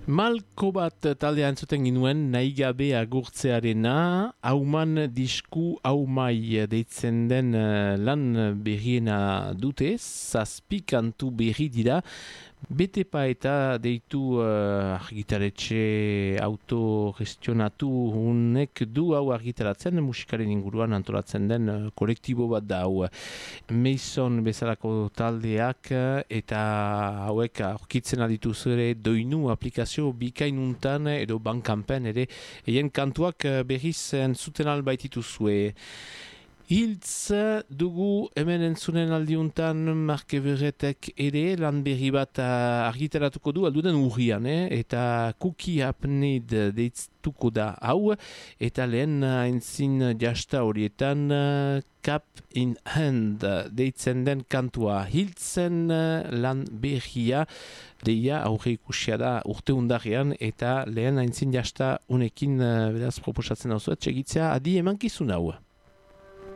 Malko bat taldea entzuten ginuen nahi gabe agurtzearena, hauman disku haumai deitzen den lan berriena dute, zazpi kantu berri dira, Betepa eta deitu argitaletxe autogestionatu unek du hau argitaratzen, musikaren inguruan antolatzen den kolektibo bat da hau. Mason bezalako taldeak eta hauek aurkitzen adituz ere doinu aplikazio bikainuntan edo bankanpen ere eien kantuak berriz entzuten albaitituzue. Hiltz dugu hemen entzunen aldiuntan Mark Everettek ere lan berri bat argitaratuko du alduden urrian, eta Cookie Hapnid deituko da hau, eta lehen entzin jasta horietan Cap in Hand deitzen den kantua. Hiltzen lan berria deia aurre ikusia da urte undarrean, eta lehen entzin jasta unekin beraz proposatzen hau zuet, segitzea adi emankizun hau.